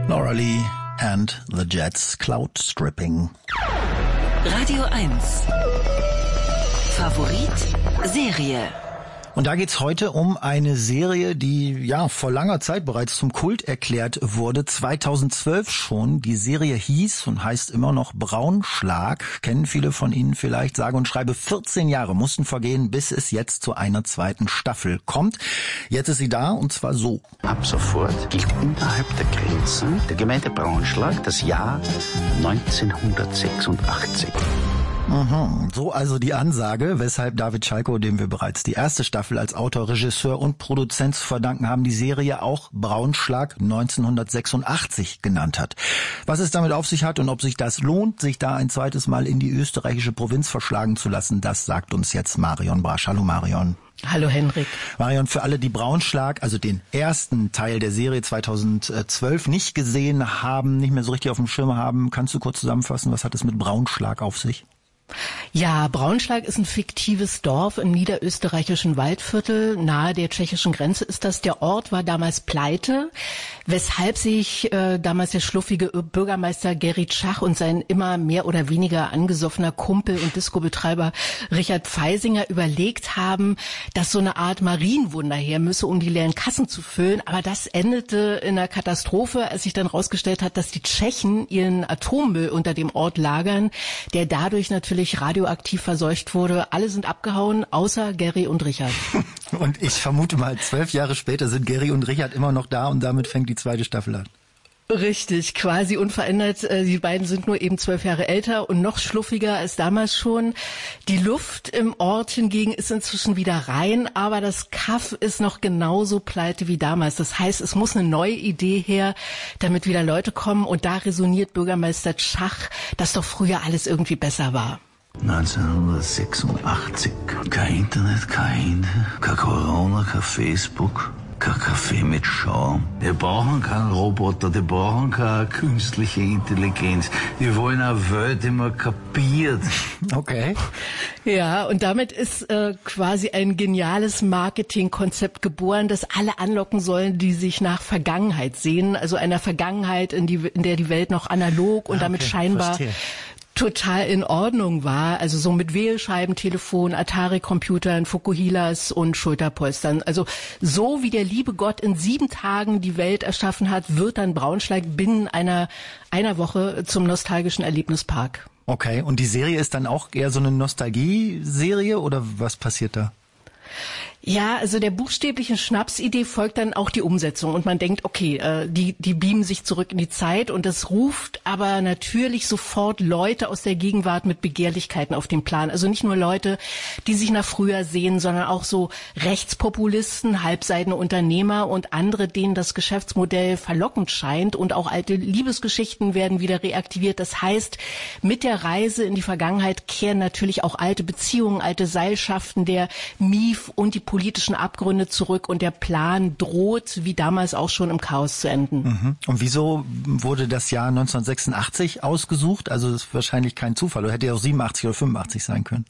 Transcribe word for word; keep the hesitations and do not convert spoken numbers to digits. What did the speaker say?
Laura Lee and the Jets, Cloud Stripping. Radio eins. Favorit Serie. Und da geht's heute um eine Serie, die ja vor langer Zeit bereits zum Kult erklärt wurde, zweitausendzwölf schon. Die Serie hieß und heißt immer noch Braunschlag. Kennen viele von Ihnen vielleicht, sage und schreibe vierzehn Jahre mussten vergehen, bis es jetzt zu einer zweiten Staffel kommt. Jetzt ist sie da und zwar so. Ab sofort gilt unterhalb der Grenzen der Gemeinde Braunschlag das Jahr neunzehnhundertsechsundachtzig. Mhm. So also die Ansage, weshalb David Schalko, dem wir bereits die erste Staffel als Autor, Regisseur und Produzent zu verdanken haben, die Serie auch Braunschlag neunzehnhundertsechsundachtzig genannt hat. Was es damit auf sich hat und ob sich das lohnt, sich da ein zweites Mal in die österreichische Provinz verschlagen zu lassen, das sagt uns jetzt Marion Brasch. Hallo Marion. Hallo Henrik. Marion, für alle, die Braunschlag, also den ersten Teil der Serie zweitausendzwölf nicht gesehen haben, nicht mehr so richtig auf dem Schirm haben, kannst du kurz zusammenfassen, was hat es mit Braunschlag auf sich? Ja, Braunschlag ist ein fiktives Dorf im niederösterreichischen Waldviertel. Nahe der tschechischen Grenze ist das. Der Ort war damals pleite, weshalb sich äh, damals der schluffige Bürgermeister Gerrit Schach und sein immer mehr oder weniger angesoffener Kumpel und Discobetreiber Richard Pfeisinger überlegt haben, dass so eine Art Marienwunder her müsse, um die leeren Kassen zu füllen. Aber das endete in einer Katastrophe, als sich dann rausgestellt hat, dass die Tschechen ihren Atommüll unter dem Ort lagern, der dadurch natürlich radioaktiv verseucht wurde. Alle sind abgehauen, außer Gary und Richard. Und ich vermute mal, zwölf Jahre später sind Gary und Richard immer noch da und damit fängt die zweite Staffel an. Richtig, quasi unverändert. Die beiden sind nur eben zwölf Jahre älter und noch schluffiger als damals schon. Die Luft im Ort hingegen ist inzwischen wieder rein, aber das Kaff ist noch genauso pleite wie damals. Das heißt, es muss eine neue Idee her, damit wieder Leute kommen. Und da resoniert Bürgermeister Schach, dass doch früher alles irgendwie besser war. neunzehnhundertsechsundachtzig. Kein Internet, kein Handy, kein Corona, kein Facebook, kein Kaffee mit Schaum. Die brauchen keinen Roboter, die brauchen keine künstliche Intelligenz. Die wollen eine Welt, die man kapiert. Okay. Ja, und damit ist äh, quasi ein geniales Marketingkonzept geboren, das alle anlocken sollen, die sich nach Vergangenheit sehen. Also einer Vergangenheit, in, die, in der die Welt noch analog und Ah, damit okay, scheinbar verstehe. total in Ordnung war, also so mit Wählscheiben, Telefon, Atari-Computern, Fukuhilas und Schulterpolstern. Also so wie der liebe Gott in sieben Tagen die Welt erschaffen hat, wird dann Braunschlag binnen einer, einer Woche zum nostalgischen Erlebnispark. Okay, und die Serie ist dann auch eher so eine Nostalgie-Serie oder was passiert da? Ja, also der buchstäblichen Schnapsidee folgt dann auch die Umsetzung und man denkt, okay, äh, die die beamen sich zurück in die Zeit und das ruft aber natürlich sofort Leute aus der Gegenwart mit Begehrlichkeiten auf den Plan. Also nicht nur Leute, die sich nach früher sehen, sondern auch so Rechtspopulisten, halbseidene Unternehmer und andere, denen das Geschäftsmodell verlockend scheint und auch alte Liebesgeschichten werden wieder reaktiviert. Das heißt, mit der Reise in die Vergangenheit kehren natürlich auch alte Beziehungen, alte Seilschaften, der Mief und die politischen Abgründe zurück und der Plan droht, wie damals auch schon im Chaos zu enden. Mhm. Und wieso wurde das Jahr neunzehnhundertsechsundachtzig ausgesucht? Also das ist wahrscheinlich kein Zufall. Oder hätte ja auch siebenundachtzig oder fünfundachtzig sein können.